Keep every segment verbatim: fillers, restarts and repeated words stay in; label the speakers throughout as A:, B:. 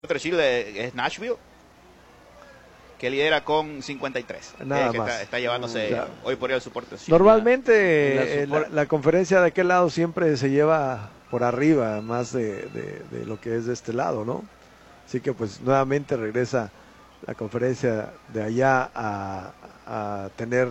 A: Otro Chile es Nashville, que lidera con cincuenta y tres.
B: Nada
A: eh, que
B: más.
A: Está, está llevándose
B: Claro.
A: hoy por hoy el soporte.
B: Normalmente
A: la,
B: la,
A: la,
B: la, la conferencia de aquel lado siempre se lleva por arriba más de, de, de lo que es de este lado, ¿no? Así que pues nuevamente regresa la conferencia de allá a, a tener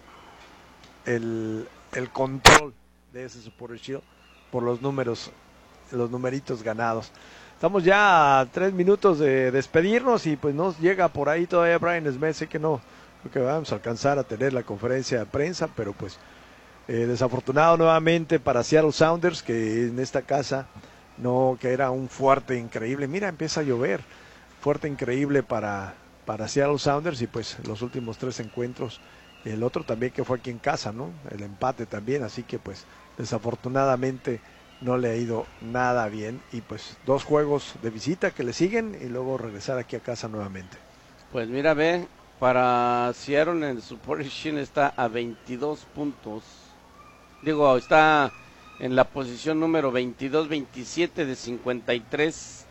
B: el, el control de ese Supporter Shield por los números, los numeritos ganados. Estamos ya a tres minutos de despedirnos y pues nos llega por ahí todavía Brian Smith. Sé que no, creo que vamos a alcanzar a tener la conferencia de prensa, pero pues eh, desafortunado nuevamente para Seattle Sounders, que en esta casa no, que era un fuerte increíble. Mira, empieza a llover, fuerte increíble para, para Seattle Sounders y pues los últimos tres encuentros. El otro también que fue aquí en casa, ¿no? El empate también, así que pues desafortunadamente no le ha ido nada bien y pues dos juegos de visita que le siguen y luego regresar aquí a casa nuevamente.
C: Pues mira, ve, para Seattle el Supporter Shield está a veintidós puntos. Digo, está en la posición número veintidós, veintisiete de cincuenta y tres.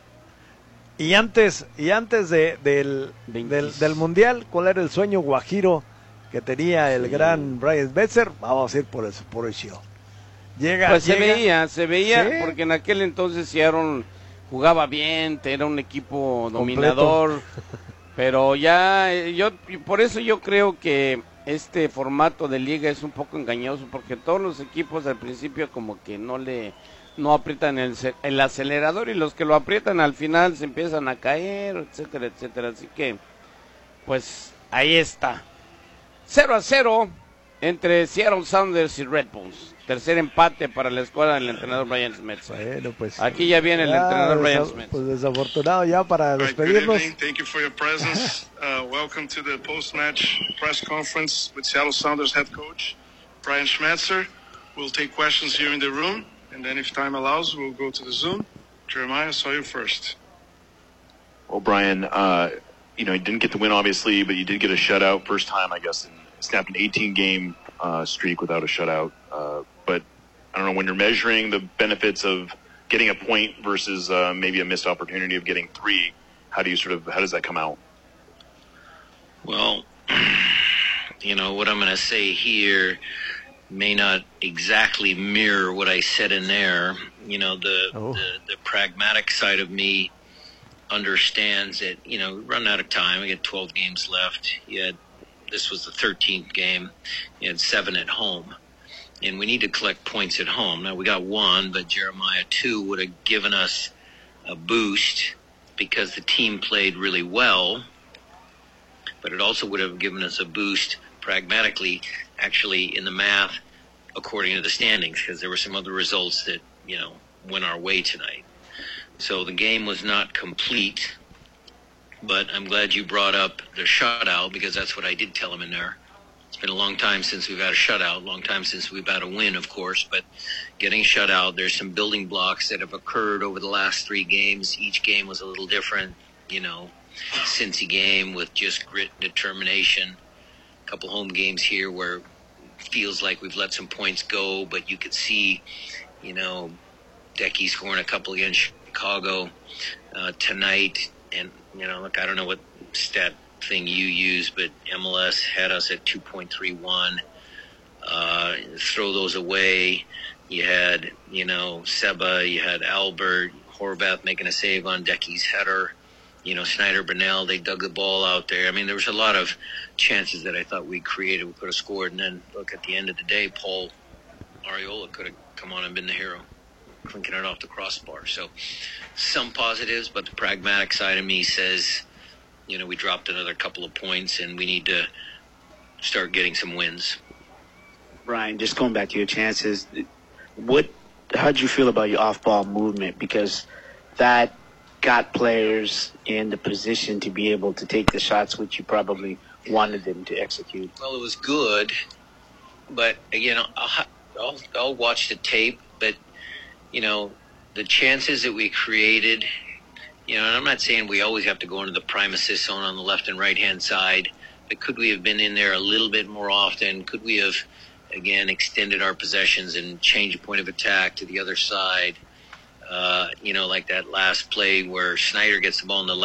B: Y antes, y antes de, del, del, del Mundial, ¿cuál era el sueño guajiro que tenía el sí. gran Brian Betzer? Vamos a ir por el Supporter Shield. Llega,
C: pues
B: llega.
C: se veía, se veía, ¿sí? Porque en aquel entonces Seattle jugaba bien, era un equipo dominador, pero ya, yo por eso yo creo que este formato de liga es un poco engañoso, porque todos los equipos al principio como que no le, no aprietan el, el acelerador y los que lo aprietan al final se empiezan a caer, etcétera, etcétera, así que, pues ahí está, cero a cero entre Seattle Sounders y Red Bulls. Tercer empate para la escuadra del entrenador Brian Smith.
B: Bueno, pues
C: aquí ya viene el
B: ya,
C: entrenador Brian Smith.
B: Pues desafortunado ya para despedirnos.
D: Right, thank you for your presence. Uh, welcome to the post-match press conference with Seattle Sounders head coach Brian Schmetzer. We'll take questions here in the room, and then if time allows, we'll go to the Zoom. Jeremiah, saw you first.
E: Well, Brian, uh, you know, you didn't get the win, obviously, but you did get a shutout. First time, I guess, in snapped an eighteen-game uh, streak without a shutout. Uh, but I don't know, when you're measuring the benefits of getting a point versus uh, maybe a missed opportunity of getting three, how do you sort of, how does that come out?
F: Well, you know, what I'm going to say here may not exactly mirror what I said in there. You know, the, oh. the, the pragmatic side of me understands that, you know, we run out of time. We got twelve games left. You had, this was the thirteenth game. You had seven at home. And we need to collect points at home. Now, we got one, but Jeremiah two would have given us a boost because the team played really well. But it also would have given us a boost pragmatically, actually, in the math, according to the standings, because there were some other results that, you know, went our way tonight. So the game was not complete, but I'm glad you brought up the shutout, because that's what I did tell him in there. It's been a long time since we've had a shutout, long time since we've had a win, of course, but getting shut out, there's some building blocks that have occurred over the last three games. Each game was a little different, you know, Cincy game with just grit and determination. A couple home games here where it feels like we've let some points go, but you could see, you know, Decky scoring a couple against Chicago uh, tonight. And, you know, look, I don't know what stat thing you use, but M L S had us at two point three one. Uh, throw those away. You had, you know, Seba, you had Albert, Horvath making a save on Decky's header. You know, Snyder, Bernal, they dug the ball out there. I mean, there was a lot of chances that I thought we created, we could have scored. And then, look, at the end of the day, Paul Ariola could have come on and been the hero, clinking it off the crossbar. So some positives, but the pragmatic side of me says, you know, we dropped another couple of points and we need to start getting some wins.
G: Brian, just going back to your chances, what, how'd you feel about your off-ball movement? Because that got players in the position to be able to take the shots which you probably wanted them to execute.
F: Well, it was good, but again, I'll, I'll, I'll watch the tape, but, you know, the chances that we created, you know, and I'm not saying we always have to go into the prime assist zone on the left and right-hand side, but could we have been in there a little bit more often? Could we have, again, extended our possessions and changed point of attack to the other side? Uh, you know, like that last play where Schneider gets the ball in the